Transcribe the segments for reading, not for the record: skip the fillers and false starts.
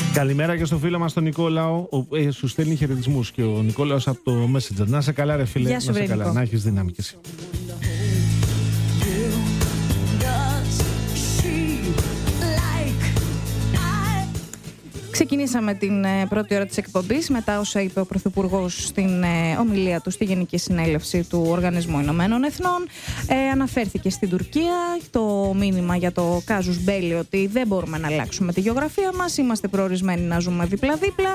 Καλημέρα και στο φίλο μας τον Νικόλαο, σου στέλνει χαιρετισμούς και ο Νικόλαος από το Messenger. Να σε καλά ρε φίλε, Γεια σου, να σε Νικό. καλά, να έχεις δύναμη κι εσύ. Ξεκινήσαμε την πρώτη ώρα της εκπομπής μετά όσα είπε ο Πρωθυπουργός στην ομιλία του στη Γενική Συνέλευση του Οργανισμού Ηνωμένων Εθνών. Αναφέρθηκε στην Τουρκία το μήνυμα για το κάζους μπέλι ότι δεν μπορούμε να αλλάξουμε τη γεωγραφία μας, είμαστε προορισμένοι να ζούμε δίπλα-δίπλα.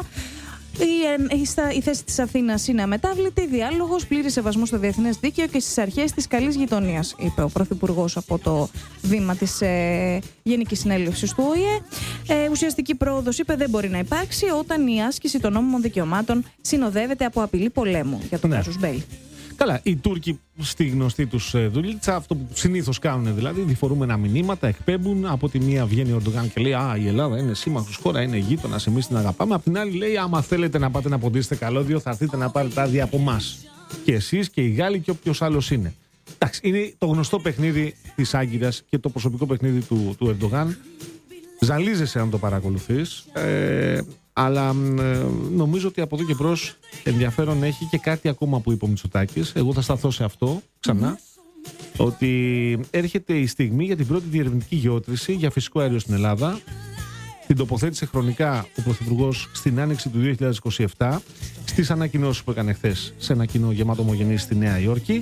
Η θέση της Αθήνας είναι αμετάβλητη, διάλογος, πλήρη σεβασμό στο διεθνές δίκαιο και στις αρχές της καλής γειτονίας, είπε ο Πρωθυπουργός από το βήμα της Γενικής Συνέλευσης του ΟΗΕ. Ουσιαστική πρόοδος, είπε, δεν μπορεί να υπάρξει όταν η άσκηση των νόμιμων δικαιωμάτων συνοδεύεται από απειλή πολέμου για τον κάζους μπέλι. Καλά, οι Τούρκοι στη γνωστή τους δουλίτσα, αυτό που συνήθως κάνουν δηλαδή, διφορούμενα μηνύματα, εκπέμπουν. Από τη μία βγαίνει ο Ερντογάν και λέει «Α, η Ελλάδα είναι σύμμαχος χώρα, είναι γείτονας, εμείς την αγαπάμε». Από την άλλη λέει «Άμα θέλετε να πάτε να ποντίσετε καλώδιο, θα έρθετε να πάρετε άδεια από εμάς. Και εσείς και οι Γάλλοι και όποιος άλλος είναι». Εντάξει, είναι το γνωστό παιχνίδι της Άγκυρας και το προσωπικό παιχνίδι του Ερντογάν. Ζαλίζεσαι αν το παρακολουθείς. Αλλά νομίζω ότι από εδώ και μπρος ενδιαφέρον έχει και κάτι ακόμα που είπε ο Μητσοτάκης. Εγώ θα σταθώ σε αυτό ξανά. Ότι έρχεται η στιγμή για την πρώτη διερευνητική γεώτρηση για φυσικό αέριο στην Ελλάδα. Την τοποθέτησε χρονικά ο Πρωθυπουργός στην άνοιξη του 2027 στις ανακοινώσεις που έκανε χθες σε ένα κοινό γεμάτο ομογενείς στη Νέα Υόρκη.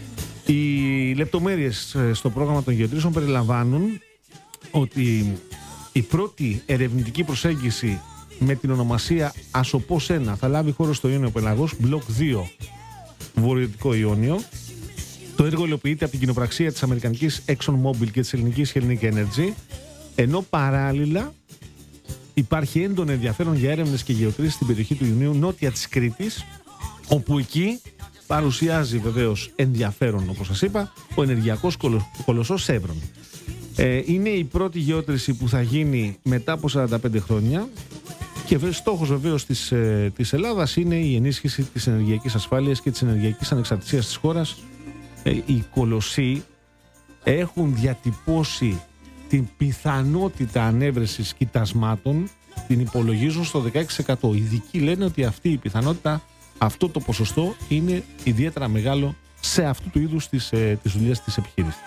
Οι λεπτομέρειες στο πρόγραμμα των γεωτρήσεων περιλαμβάνουν ότι η πρώτη ερευνητική προσέγγιση με την ονομασία Ασοπός 1 θα λάβει χώρο στο Ιόνιο Πελαγός, μπλοκ 2, βορειοδυτικό Ιόνιο. Το έργο υλοποιείται από την κοινοπραξία της αμερικανικής ExxonMobil και της ελληνικής Hellenic Energy, ενώ παράλληλα υπάρχει έντονο ενδιαφέρον για έρευνες και γεωτρήσεις στην περιοχή του Ιουνίου νότια της Κρήτης, όπου εκεί παρουσιάζει βεβαίως ενδιαφέρον, όπως σας είπα, ο ενεργειακός κολοσσός Chevron. Είναι η πρώτη γεώτρηση που θα γίνει μετά από 45 χρόνια. Και στόχος βεβαίως της Ελλάδας είναι η ενίσχυση της ενεργειακής ασφάλειας και της ενεργειακής ανεξαρτησίας της χώρας. Οι κολοσσοί έχουν διατυπώσει την πιθανότητα ανέβρεσης κοιτασμάτων, την υπολογίζουν στο 16%. Οι ειδικοί λένε ότι αυτή η πιθανότητα, αυτό το ποσοστό είναι ιδιαίτερα μεγάλο σε αυτού του είδους της δουλειάς της επιχείρησης.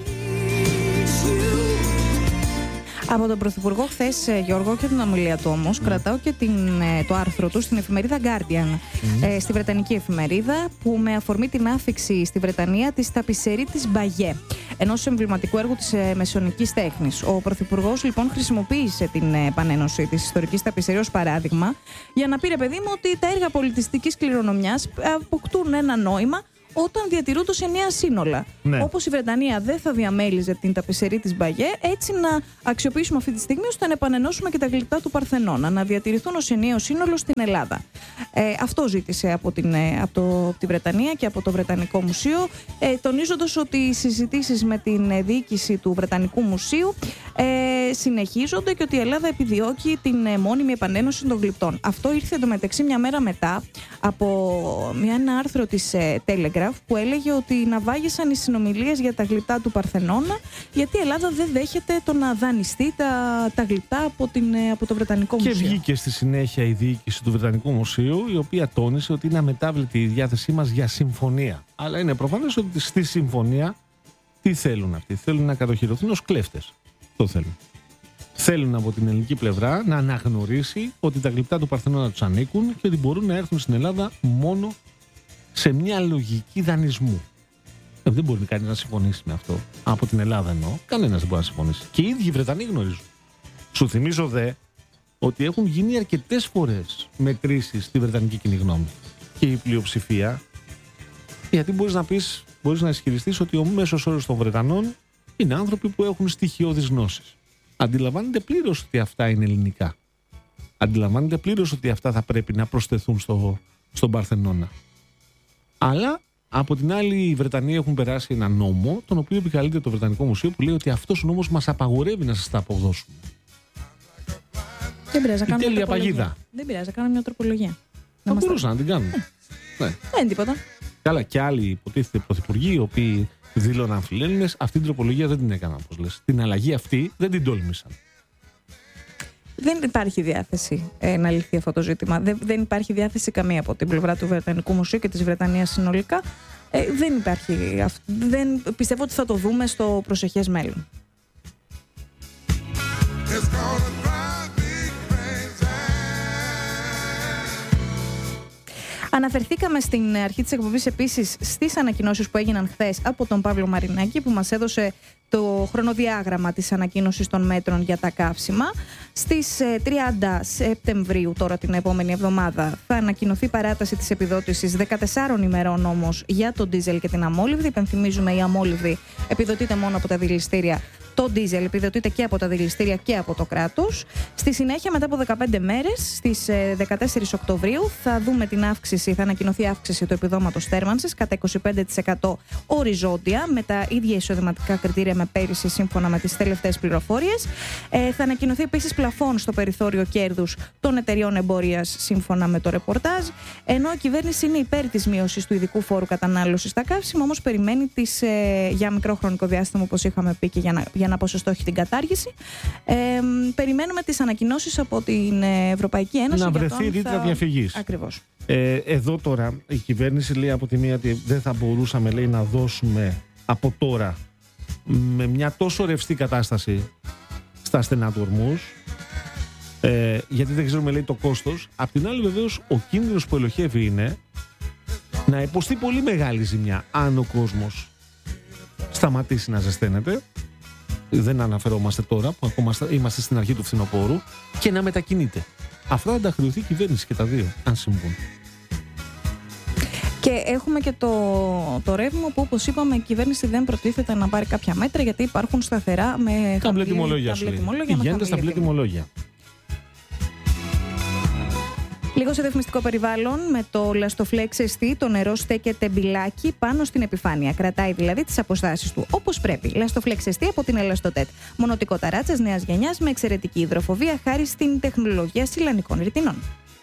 Από τον Πρωθυπουργό χθες, Γιώργο, και την ομιλία του όμως, κρατάω και το άρθρο του στην εφημερίδα Guardian, στη βρετανική εφημερίδα, που με αφορμή την άφιξη στη Βρετανία της ταπισερίτης Μπαγιέ, ενός εμβληματικού έργου της μεσαιωνικής τέχνης. Ο Πρωθυπουργός λοιπόν χρησιμοποίησε την επανένωση της ιστορικής ταπισερίας ως παράδειγμα για να πει, ρε παιδί μου, ότι τα έργα πολιτιστικής κληρονομιάς αποκτούν ένα νόημα όταν διατηρούνται σε νέα σύνολα. Ναι. Όπως η Βρετανία δεν θα διαμέλιζε την ταπισερή της Μπαγιέ, έτσι να αξιοποιήσουμε αυτή τη στιγμή ώστε να επανενώσουμε και τα γλυπτά του Παρθενώνα, να διατηρηθούν ως ενιαίο σύνολο στην Ελλάδα. Αυτό ζήτησε από τη Βρετανία και από το Βρετανικό Μουσείο, τονίζοντας ότι οι συζητήσεις με την διοίκηση του Βρετανικού Μουσείου συνεχίζονται και ότι η Ελλάδα επιδιώκει την μόνιμη επανένωση των γλυπτών. Αυτό ήρθε εντωμεταξύ μια μέρα μετά από ένα άρθρο της Telegraph που έλεγε ότι ναυάγησαν οι συνομιλίες για τα γλυπτά του Παρθενώνα, γιατί η Ελλάδα δεν δέχεται το να δανειστεί τα γλυπτά από το Βρετανικό Μουσείο. Και βγήκε στη συνέχεια η διοίκηση του Βρετανικού Μουσείου, η οποία τόνισε ότι είναι αμετάβλητη η διάθεσή μας για συμφωνία. Αλλά είναι προφανές ότι στη συμφωνία τι θέλουν αυτοί? Θέλουν να κατοχυρωθούν ως κλέφτες. Το θέλουν. Θέλουν από την ελληνική πλευρά να αναγνωρίσει ότι τα γλυπτά του Παρθενώνα τους ανήκουν και ότι μπορούν να έρθουν στην Ελλάδα μόνο σε μια λογική δανεισμού. Δεν μπορεί κανείς να συμφωνήσει με αυτό. Από την Ελλάδα εννοώ. Κανένας δεν μπορεί να συμφωνήσει. Και οι ίδιοι οι Βρετανοί γνωρίζουν. Σου θυμίζω δε ότι έχουν γίνει αρκετές φορές μετρήσεις στη βρετανική κοινή γνώμη. Και η πλειοψηφία, γιατί μπορείς να ισχυριστείς ότι ο μέσος όρος των Βρετανών είναι άνθρωποι που έχουν στοιχειώδεις γνώσεις. Αντιλαμβάνεται πλήρως ότι αυτά είναι ελληνικά. Αντιλαμβάνεται πλήρως ότι αυτά θα πρέπει να προσθεθούν στον Παρθενώνα. Αλλά από την άλλη, οι Βρετανοί έχουν περάσει ένα νόμο, τον οποίο επικαλείται το Βρετανικό Μουσείο, που λέει ότι αυτός ο νόμος μας απαγορεύει να σας τα αποδώσουμε. Δεν πειράζει να κάνουμε τέλεια παγίδα. Δεν πειράζει να κάνουμε μια τροπολογία. Θα μπορούσαν να την κάνουν. Ναι. Δεν είναι τίποτα. Καλά, και άλλοι υποτίθεται πρωθυπουργοί, οι οποίοι δήλωναν φιλέλληνες, αυτή την τροπολογία δεν την έκαναν, όπως λες. Την αλλαγή αυτή δεν την τόλμησαν. Δεν υπάρχει διάθεση να λυθεί αυτό το ζήτημα. Δεν υπάρχει διάθεση καμία από την πλευρά του Βρετανικού Μουσείου και της Βρετανίας συνολικά. Δεν υπάρχει. Πιστεύω ότι θα το δούμε στο προσεχές μέλλον. Αναφερθήκαμε στην αρχή της εκπομπής επίσης στις ανακοινώσεις που έγιναν χθες από τον Παύλο Μαρινάκη, που μας έδωσε το χρονοδιάγραμμα της ανακοίνωσης των μέτρων για τα καύσιμα. Στις 30 Σεπτεμβρίου, τώρα την επόμενη εβδομάδα, θα ανακοινωθεί παράταση της επιδότησης 14 ημερών όμως για το ντίζελ και την αμόλυβδη. Υπενθυμίζουμε, η αμόλυβδη επιδοτείται μόνο από τα δηληστήρια. Το ντίζελ επιδοτείται και από τα δηληστήρια και από το κράτος. Στη συνέχεια, μετά από 15 μέρες, στις 14 Οκτωβρίου, θα δούμε την αύξηση, θα ανακοινωθεί αύξηση του επιδόματος θέρμανσης κατά 25% οριζόντια, με τα ίδια εισοδηματικά κριτήρια με πέρυσι, σύμφωνα με τις τελευταίες πληροφορίες. Θα ανακοινωθεί επίσης πλαφόν στο περιθώριο κέρδους των εταιριών εμπορίας, σύμφωνα με το ρεπορτάζ. Ενώ η κυβέρνηση είναι υπέρ της μείωσης του ειδικού φόρου κατανάλωσης στα καύσιμα, όμως περιμένει για μικρό χρονικό διάστημα, όπως είχαμε πει, και για να ποσοστόχει την κατάργηση. Περιμένουμε τις ανακοινώσεις από την Ευρωπαϊκή Ένωση. Να βρεθεί ρήτρα διαφυγής. Ακριβώς. Εδώ τώρα η κυβέρνηση λέει από τη μία ότι δεν θα μπορούσαμε, λέει, να δώσουμε από τώρα με μια τόσο ρευστή κατάσταση στα στενά του ορμούς, γιατί δεν ξέρουμε, λέει, το κόστος. Απ' την άλλη, βεβαίως, ο κίνδυνος που ελοχεύει είναι να υποστεί πολύ μεγάλη ζημιά αν ο κόσμος σταματήσει να ζεσταίνεται. Δεν αναφερόμαστε τώρα που ακόμα είμαστε στην αρχή του φθινοπόρου, και να μετακινείται. Αυτά θα τα χρεωθεί η κυβέρνηση και τα δύο, αν συμβούν. Και έχουμε και το ρεύμα που, όπως είπαμε, η κυβέρνηση δεν προτίθεται να πάρει κάποια μέτρα, γιατί υπάρχουν σταθερά με τα τιμολόγια. Πηγαίνετε στα μπλε τιμολόγια. Λίγο σε διαφημιστικό περιβάλλον, με το Lastoflex ST το νερό στέκεται μπιλάκι πάνω στην επιφάνεια. Κρατάει δηλαδή τις αποστάσεις του όπως πρέπει. Lastoflex ST από την Elastotet. Μονοτικό ταράτσας νέας γενιάς με εξαιρετική υδροφοβία χάρη στην τεχνολογία σιλανικών ρητινών.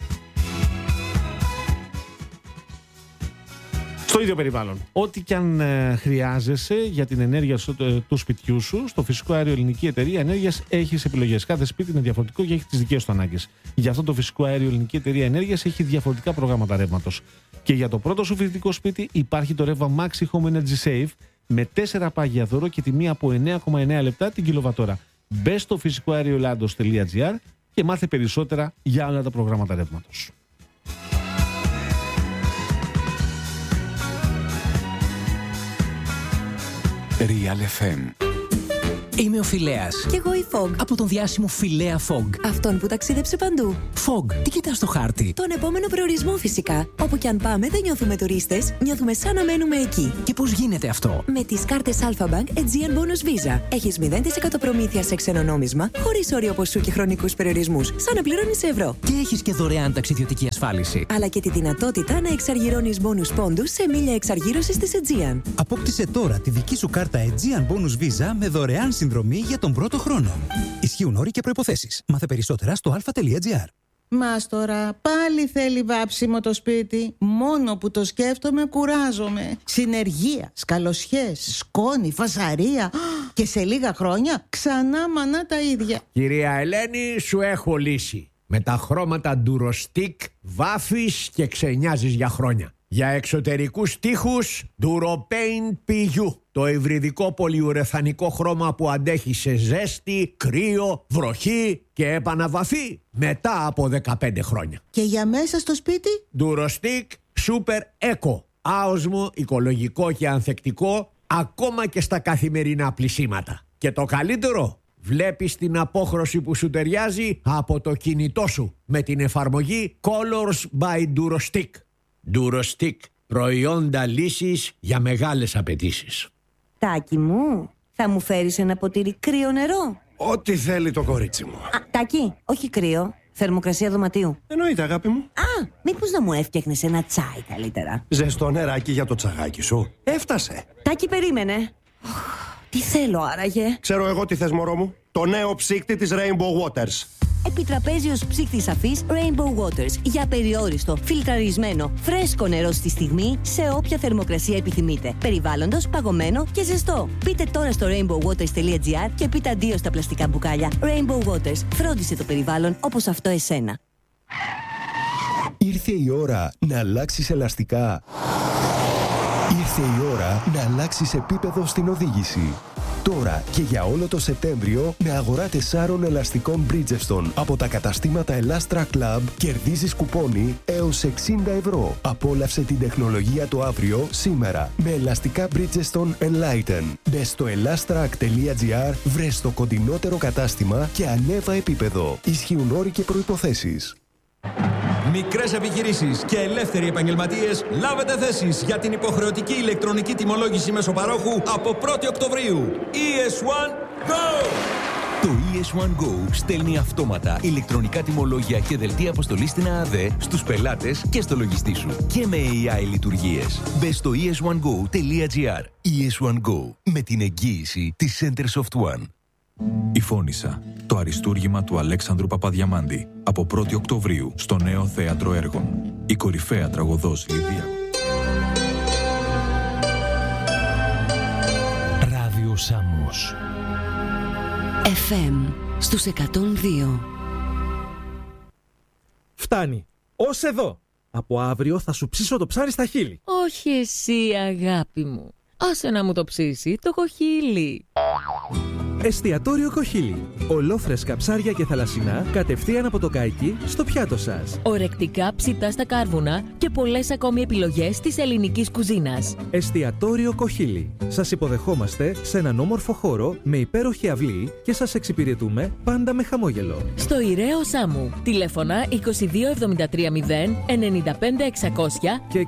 Στο ίδιο περιβάλλον. Ό,τι και αν χρειάζεσαι για την ενέργεια του σπιτιού σου, στο Φυσικό Αέριο Ελληνική Εταιρεία Ενέργειας έχεις επιλογές. Κάθε σπίτι είναι διαφορετικό και έχει τις δικές του ανάγκες. Γι' αυτό το Φυσικό Αέριο Ελληνική Εταιρεία Ενέργειας έχει διαφορετικά προγράμματα ρεύματος. Και για το πρώτο σου φοιτητικό σπίτι υπάρχει το ρεύμα Maxi Home Energy Save με 4 πάγια δώρο και τιμή από 9,9 λεπτά την κιλοβατόρα. Μπες στο φυσικοαερioelados.gr και μάθε περισσότερα για όλα τα προγράμματα ρεύματος. Real FM. Είμαι ο Φιλέας. Κι εγώ η Fog. Από τον διάσημο Φιλέα Fog. Αυτόν που ταξίδεψε παντού. Fog, τι κοιτάς στο χάρτη? Τον επόμενο προορισμό φυσικά. Όπου κι αν πάμε δεν νιώθουμε τουρίστες, νιώθουμε σαν να μένουμε εκεί. Και πώς γίνεται αυτό? Με τις κάρτες Alphabank Aegean Bonus Visa. Έχεις 0% προμήθεια σε ξένο νόμισμα, χωρίς όριο ποσού και χρονικούς περιορισμούς, σαν να πληρώνεις ευρώ. Και έχεις και δωρεάν ταξιδιωτική ασφάλιση. Αλλά και τη δυνατότητα να εξαργυρώνεις bonus πόντους σε μίλια εξαργύρωσης της Aegean. Απόκτησε τώρα τη δική σου κάρτα Aegean Bonus Visa με δωρεάν συνδρομή για τον πρώτο χρόνο. Ισχύουν όροι και προϋποθέσεις. Μάθε περισσότερα στο alpha.gr. Μάστορα, πάλι θέλει βάψιμο το σπίτι. Μόνο που το σκέφτομαι κουράζομαι. Συνεργεία, σκαλωσιές, σκόνη, φασαρία. Και σε λίγα χρόνια ξανά μανά τα ίδια. Κυρία Ελένη, σου έχω λύση. Με τα χρώματα Durostic βάφεις και ξενιάζεις για χρόνια. Για εξωτερικούς τοίχους Duropaint PU. Το υβριδικό πολυουρεθανικό χρώμα που αντέχει σε ζέστη, κρύο, βροχή και επαναβαφή μετά από 15 χρόνια. Και για μέσα στο σπίτι? Durostic Super Eco. Άοσμο, οικολογικό και ανθεκτικό ακόμα και στα καθημερινά πλυσίματα. Και το καλύτερο, βλέπεις την απόχρωση που σου ταιριάζει από το κινητό σου με την εφαρμογή Colors by Durostic. Durostic, προϊόντα λύσης για μεγάλες απαιτήσεις. Τάκη μου, θα μου φέρεις ένα ποτήρι κρύο νερό? Ό,τι θέλει το κορίτσι μου. Τάκη, όχι κρύο, θερμοκρασία δωματίου. Εννοείται, αγάπη μου. Μήπως να μου έφτιαχνες ένα τσάι καλύτερα? Ζεστό νεράκι για το τσαγάκι σου. Έφτασε. Τάκη, περίμενε. Τι θέλω άραγε? Ξέρω εγώ τι θες, μωρό μου. Το νέο ψύκτη της Rainbow Waters. επιτραπέζιος ψύκτης σαφής Rainbow Waters για περιόριστο, φιλτραρισμένο, φρέσκο νερό στη στιγμή σε όποια θερμοκρασία επιθυμείτε. Περιβάλλοντος, παγωμένο και ζεστό. Μπείτε τώρα στο rainbowwaters.gr και πείτε αντίο στα πλαστικά μπουκάλια. Rainbow Waters. Φρόντισε το περιβάλλον όπως αυτό εσένα. Ήρθε η ώρα να αλλάξεις ελαστικά. Ήρθε η ώρα να αλλάξεις επίπεδο στην οδήγηση. Τώρα και για όλο το Σεπτέμβριο με αγοράτες Σάρων ελαστικών Bridgestone από τα καταστήματα Elastra Club κερδίζεις κουπόνι έως 60 ευρώ. Απόλαυσε την τεχνολογία το αύριο σήμερα με ελαστικά Bridgestone Enlighten. Μπες στο elastrac.gr, βρες το κοντινότερο κατάστημα και ανέβα επίπεδο. Ισχύουν όροι και προϋποθέσεις. Μικρές επιχειρήσεις και ελεύθεροι επαγγελματίες, λάβετε θέσεις για την υποχρεωτική ηλεκτρονική τιμολόγηση μέσω-παρόχου από 1η Οκτωβρίου. ES1 Go! Το ES1 Go στέλνει αυτόματα ηλεκτρονικά τιμολόγια και δελτία αποστολής στην ΑΑΔ στους πελάτες και στο λογιστή σου. Και με AI λειτουργίες. Μπες στο es1go.gr. ES1 Go. Με την εγγύηση της Center Soft One. Η Φώνισσα, το αριστούργημα του Αλέξανδρου Παπαδιαμάντη, από 1η Οκτωβρίου στο Νέο Θέατρο Έργων. Η κορυφαία τραγωδός Λιδία. Ράδιο Σάμμος. FM στους 102. Φτάνει. Ως εδώ. Από αύριο θα σου ψήσω το ψάρι στα χείλη. Όχι εσύ, αγάπη μου. Άσε να μου το ψήσει το κοχύλι. Εστιατόριο Κοχύλι. Ολόφρεσκα ψάρια και θαλασσινά κατευθείαν από το καϊκί στο πιάτο σας. Ορεκτικά ψητά στα κάρβουνα και πολλές ακόμη επιλογές της ελληνικής κουζίνας. Εστιατόριο Κοχύλι. Σας υποδεχόμαστε σε έναν όμορφο χώρο με υπέροχη αυλή και σας εξυπηρετούμε πάντα με χαμόγελο. Στο Ηραίο Σάμου. Τηλέφωνα 22 73 0 95 600 και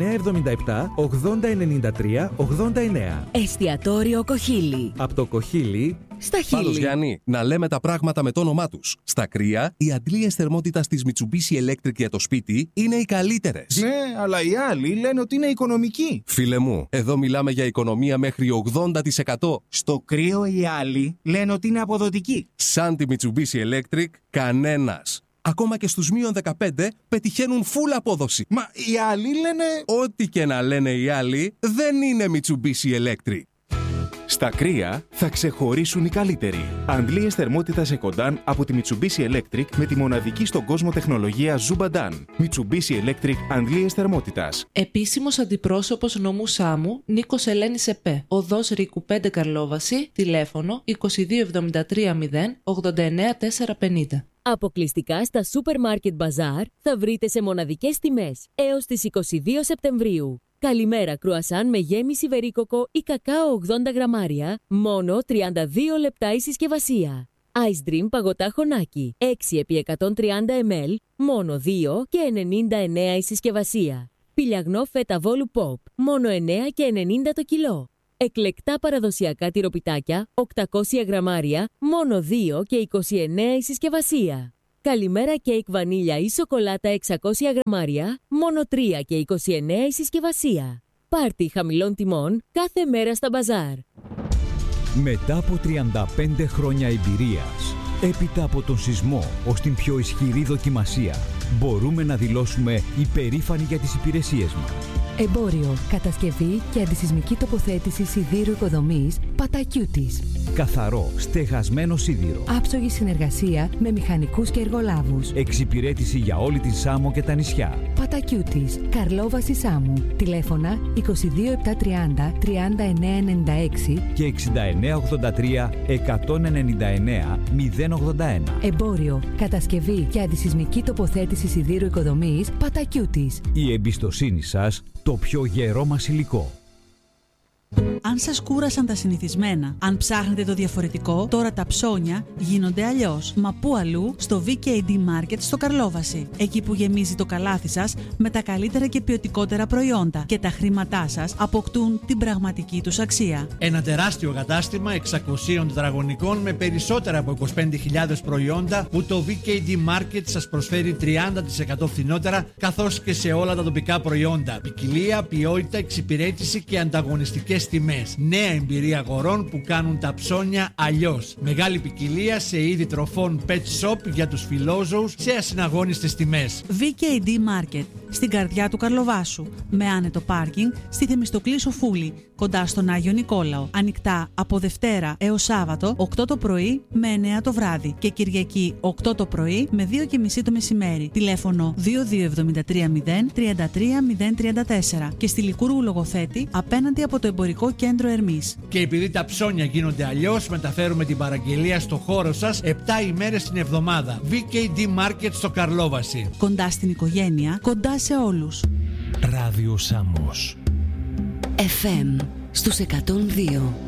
6977 80 93 89. Εστιατόριο Κοχύλι. Από το Κοχύλι στα χείλη. Πάντως, Γιάννη, να λέμε τα πράγματα με το όνομά τους. Στα κρύα, οι αντλίες θερμότητας της Mitsubishi Electric για το σπίτι είναι οι καλύτερες. Ναι, αλλά οι άλλοι λένε ότι είναι οικονομικοί. Φίλε μου, εδώ μιλάμε για οικονομία μέχρι 80%. Στο κρύο οι άλλοι λένε ότι είναι αποδοτικοί. Σαν τη Mitsubishi Electric, κανένας. Ακόμα και στους μείον 15 πετυχαίνουν full απόδοση. Μα οι άλλοι λένε... Ό,τι και να λένε οι άλλοι, δεν είναι Mitsubishi Electric. Στα κρύα θα ξεχωρίσουν οι καλύτεροι. Αντλίες θερμότητας Ecodan από τη Mitsubishi Electric με τη μοναδική στον κόσμο τεχνολογία Zubadan. Mitsubishi Electric αντλίες θερμότητας. Επίσημος αντιπρόσωπος νομού Σάμου Νίκος Ελένης ΕΠΕ. Οδός Ρίκου 5 Καρλόβαση. Τηλέφωνο 2273 0 89 450. Αποκλειστικά στα Supermarket Bazaar θα βρείτε σε μοναδικές τιμές έως τις 22 Σεπτεμβρίου. Καλημέρα κρουασάν με γέμιση βερίκοκο ή κακάο 80 γραμμάρια, μόνο 32 λεπτά η συσκευασία. Ice Dream παγωτά χωνάκι, 6x130 ml, μόνο 2 και 99 η συσκευασία. Πιλιαγνό φέτα βόλου pop, μόνο 9 και 90 το κιλό. Εκλεκτά παραδοσιακά τυροπιτάκια, 800 γραμμάρια, μόνο 2 και 29 η συσκευασία. Καλημέρα κέικ βανίλια ή σοκολάτα 600 γραμμάρια, μόνο 3 και 29 η συσκευασία. Πάρτι χαμηλών τιμών κάθε μέρα στα μπαζάρ. Μετά από 35 χρόνια εμπειρίας, έπειτα από τον σεισμό ως την πιο ισχυρή δοκιμασία, μπορούμε να δηλώσουμε υπερήφανοι για τις υπηρεσίες μας. Εμπόριο, κατασκευή και αντισυσμική τοποθέτηση σιδήρου οικοδομής Πατακιούτης. Καθαρό, στεγασμένο σίδηρο. Άψογη συνεργασία με μηχανικούς και εργολάβους. Εξυπηρέτηση για όλη τη Σάμο και τα νησιά. Πατακιούτης, Καρλόβαση Σάμου. Τηλέφωνα 22 730 3996 και 6983 199 081. Εμπόριο, κατασκευή και αντισυσμική τοποθέτηση σιδήρου οικοδομής Πατακιούτης. Η εμπιστοσύνη σας, το πιο γερό μας υλικό. Αν σας κούρασαν τα συνηθισμένα, αν ψάχνετε το διαφορετικό, τώρα τα ψώνια γίνονται αλλιώς. Μα πού αλλού? Στο VKD Market στο Καρλόβαση. Εκεί που γεμίζει το καλάθι σας με τα καλύτερα και ποιοτικότερα προϊόντα και τα χρήματά σας αποκτούν την πραγματική τους αξία. Ένα τεράστιο κατάστημα 600 τετραγωνικών με περισσότερα από 25.000 προϊόντα που το VKD Market σας προσφέρει 30% φθηνότερα, καθώς και σε όλα τα τοπικά προϊόντα. Ποικιλία, ποιότητα, εξυπηρέτηση και ανταγωνιστικές τιμές. τιμές. Νέα εμπειρία αγορών που κάνουν τα ψώνια αλλιώς. Μεγάλη ποικιλία σε είδη τροφών pet shop για τους φιλόζωους σε ασυναγώνιστες τιμές. VKD Market, στην καρδιά του Καρλοβάσου, με άνετο πάρκινγκ στη Θεμιστοκλή Σοφούλη, κοντά στον Άγιο Νικόλαο. Ανοιχτά από Δευτέρα έως Σάββατο 8 το πρωί με 9 το βράδυ και Κυριακή 8 το πρωί με 2:30 το μεσημέρι. Τηλέφωνο 2273-033-034 και στη Λικούργου Λογοθέτη απέναντι από το Εμπορικό Κέντρο Ερμής. Και επειδή τα ψώνια γίνονται αλλιώς, μεταφέρουμε την παραγγελία στο χώρο σας 7 ημέρες την εβδομάδα. VKD Market στο Καρλόβαση. Κοντά στην οικογένεια, κοντά σε όλους. Ράδιο Σάμος. FM στους 102.